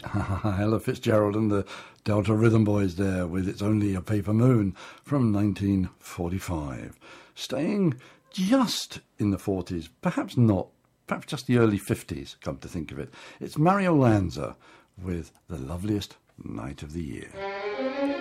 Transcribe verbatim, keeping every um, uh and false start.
Ella Fitzgerald and the Delta Rhythm Boys there with It's Only a Paper Moon from nineteen forty-five. Staying just in the forties, perhaps not, perhaps just the early fifties, come to think of it. It's Mario Lanza with The Loveliest Night of the Year.